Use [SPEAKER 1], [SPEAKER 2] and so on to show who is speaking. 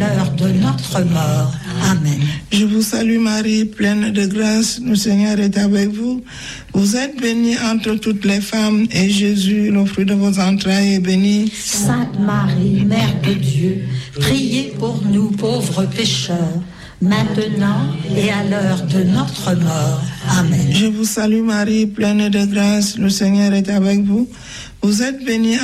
[SPEAKER 1] l'heure de notre mort. Amen.
[SPEAKER 2] Je vous salue Marie, pleine de grâce, le Seigneur est avec vous. Vous êtes bénie entre toutes les femmes, et Jésus, le fruit de vos entrailles, est béni.
[SPEAKER 1] Sainte Marie, Mère de Dieu, priez pour nous pauvres pécheurs, maintenant et à l'heure de notre mort. Amen.
[SPEAKER 2] Je vous salue Marie, pleine de grâce, le Seigneur est avec vous. Vous êtes bénie